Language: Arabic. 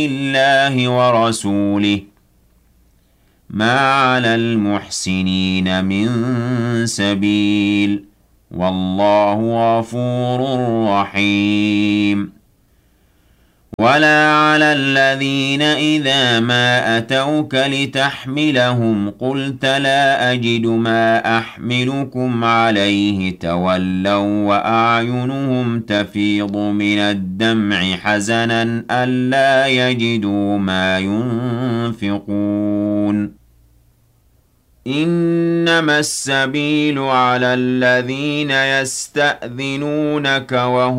الله ورسوله ما على المحسنين من سبيل والله غفور رحيم ولا على الذين إذا ما أتوك لتحملهم قلت لا أجد ما أحملكم عليه تولوا وأعينهم تفيض من الدمع حزنا ألا يجدوا ما ينفقون إنما السبيل على الذين يستأذنونك وهم